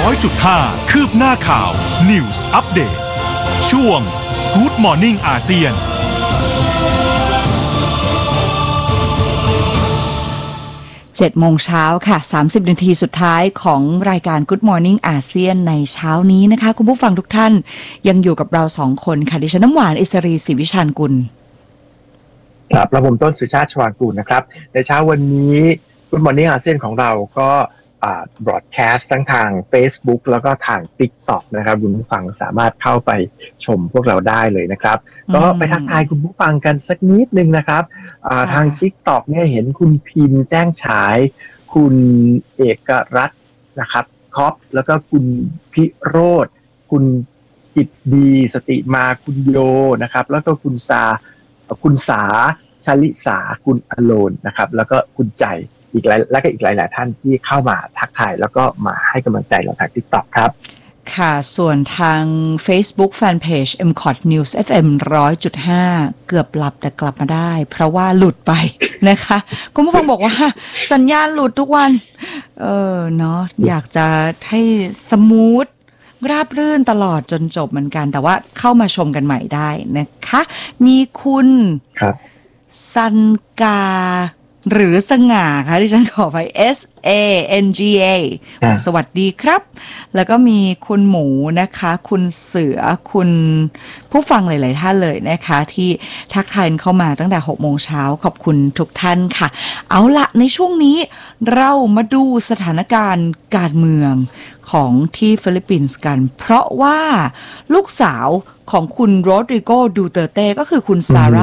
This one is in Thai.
100.5 คืบหน้าข่าว News Update ช่วง Good Morning อาเซียน 7 โมงเช้าค่ะ30 นาทีสุดท้ายของรายการ Good Morning อาเซียนในเช้านี้นะคะคุณผู้ฟังทุกท่านยังอยู่กับเรา2 คนค่ะดิฉันน้ำหวานอิสรีศรีวิชาญกุลครับและผมต้นสุชาติชวางกูลนะครับในเช้าวันนี้ Good Morning อาเซียนของเราก็บล็อดแคสต์ทั้งทาง Facebook แล้วก็ทาง TikTok นะครับคุณผู้ฟังสามารถเข้าไปชมพวกเราได้เลยนะครับก็ไปทักทายคุณผู้ฟังกันสักนิดนึงนะครับทาง TikTok เนี่ยเห็นคุณพิมพ์แจ้งฉายคุณเอกรัตน์นะครับคอปแล้วก็คุณพิโรธคุณจิตดีสติมาคุณโยนะครับแล้วก็คุณสาชลิสาคุณอโลนนะครับแล้วก็คุณใจอีกหลายท่านที่เข้ามาทักทายแล้วก็มาให้กำลังใจเราทาง TikTok ครับค่ะส่วนทาง Facebook Fanpage MCOT News FM 100.5 เกือบหลับแต่กลับมาได้เพราะว่าหลุดไปนะคะคุณผู้ฟังบอกว่าสัญญาณหลุดทุกวันเนาะอยากจะให้สมูทราบรื่นตลอดจนจบเหมือนกันแต่ว่าเข้ามาชมกันใหม่ได้นะคะมีคุณสันกาหรือสง่าค่ะที่ฉันขอไป SANGA สวัสดีครับแล้วก็มีคุณหมูนะคะคุณเสือคุณผู้ฟังหลายๆท่านเลยนะคะที่ทักทายเข้ามาตั้งแต่ 6 โมงเช้าขอบคุณทุกท่านค่ะเอาละในช่วงนี้เรามาดูสถานการณ์การเมืองของที่ฟิลิปปินส์กันเพราะว่าลูกสาวของคุณโรดริโก ดูเตอร์เต้ก็คือคุณซาร่า